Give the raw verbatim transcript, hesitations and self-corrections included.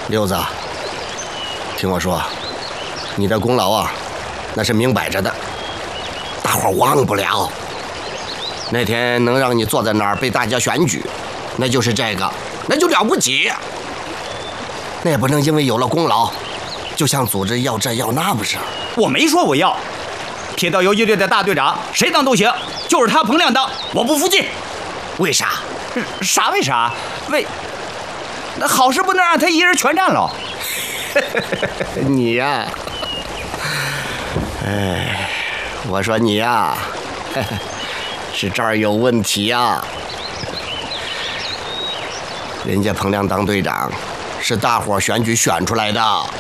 六子，听我说，你的功劳啊，那是明摆着的，大伙忘不了。那天能让你坐在那儿被大家选举，那就是这个，那就了不起。那也不能因为有了功劳，就向组织要这要那，不是？ 我没说我要。铁道游击队的大队长，谁当都行，就是他彭亮当，我不服气。 为啥？ 啥为啥？为那好事不能让他一人全占了。 你呀，哎，我说你呀，是这儿有问题呀。人家彭亮当队长是大伙选举选出来的，